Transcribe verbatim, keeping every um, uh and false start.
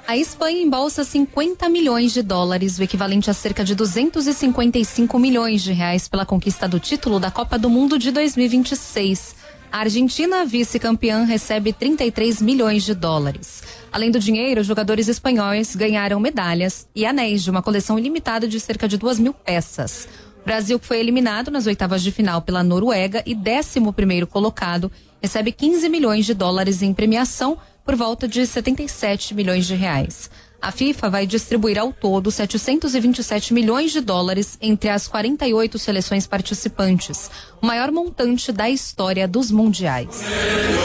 A Espanha embolsa cinquenta milhões de dólares, o equivalente a cerca de duzentos e cinquenta e cinco milhões de reais pela conquista do título da Copa do Mundo de dois mil e vinte e seis. A Argentina, vice-campeã, recebe trinta e três milhões de dólares. Além do dinheiro, os jogadores espanhóis ganharam medalhas e anéis de uma coleção ilimitada de cerca de duas mil peças. O Brasil, que foi eliminado nas oitavas de final pela Noruega e décimo primeiro colocado, recebe quinze milhões de dólares em premiação, por volta de setenta e sete milhões de reais. A FIFA vai distribuir ao todo setecentos e vinte e sete milhões de dólares entre as quarenta e oito seleções participantes, o maior montante da história dos mundiais.